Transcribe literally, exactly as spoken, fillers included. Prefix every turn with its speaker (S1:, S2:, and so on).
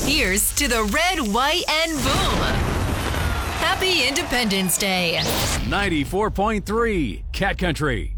S1: Here's to the red, white, and boom. Happy Independence Day.
S2: ninety-four point three Cat Country.